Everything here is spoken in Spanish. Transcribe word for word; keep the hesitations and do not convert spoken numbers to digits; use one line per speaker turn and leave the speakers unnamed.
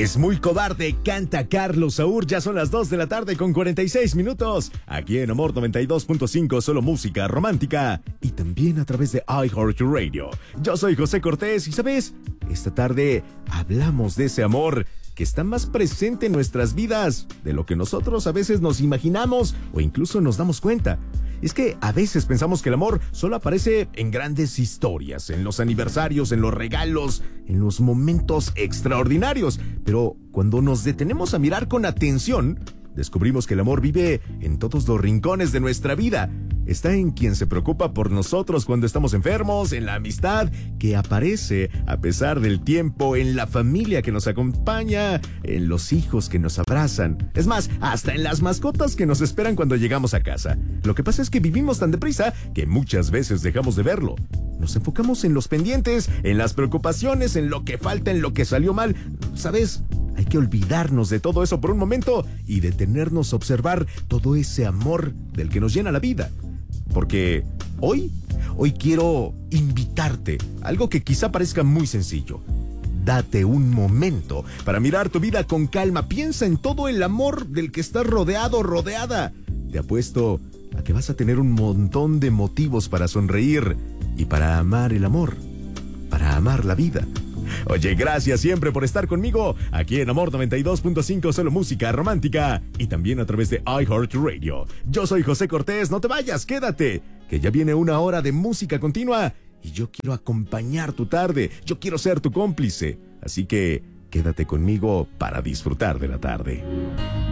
Es muy cobarde, canta Carlos Saúl. Ya son las dos de la tarde con cuarenta y seis minutos. Aquí en Amor noventa y dos punto cinco, solo música romántica. Y también a través de iHeartRadio. Yo soy José Cortés y, ¿sabes? Esta tarde hablamos de ese amor que está más presente en nuestras vidas de lo que nosotros a veces nos imaginamos o incluso nos damos cuenta. Es que a veces pensamos que el amor solo aparece en grandes historias, en los aniversarios, en los regalos, en los momentos extraordinarios. Pero cuando nos detenemos a mirar con atención, descubrimos que el amor vive en todos los rincones de nuestra vida. Está en quien se preocupa por nosotros cuando estamos enfermos, en la amistad que aparece a pesar del tiempo, en la familia que nos acompaña, en los hijos que nos abrazan. Es más, hasta en las mascotas que nos esperan cuando llegamos a casa. Lo que pasa es que vivimos tan deprisa que muchas veces dejamos de verlo. Nos enfocamos en los pendientes, en las preocupaciones, en lo que falta, en lo que salió mal. ¿Sabes? Hay que olvidarnos de todo eso por un momento y detenernos a observar todo ese amor del que nos llena la vida. Porque hoy, hoy quiero invitarte a algo que quizá parezca muy sencillo. Date un momento para mirar tu vida con calma. Piensa en todo el amor del que estás rodeado, rodeada. Te apuesto a que vas a tener un montón de motivos para sonreír y para amar el amor, para amar la vida. Oye, gracias siempre por estar conmigo aquí en Amor noventa y dos punto cinco, solo música romántica, y también a través de iHeartRadio. Yo soy José Cortés, no te vayas, quédate, que ya viene una hora de música continua y yo quiero acompañar tu tarde, yo quiero ser tu cómplice, así que quédate conmigo para disfrutar de la tarde.